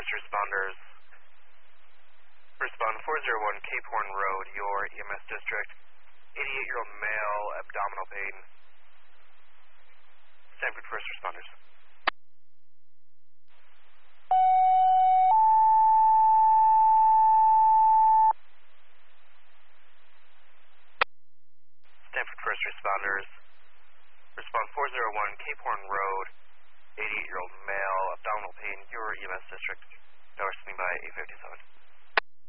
first responders. Respond 401 Cape Horn Road, your EMS district. 88-year-old male, abdominal pain. Stanford first responders. Stanford first responders. Respond 401 Cape Horn Road. 88-year-old male, abdominal pain, your EMS district. Tower standing by 857.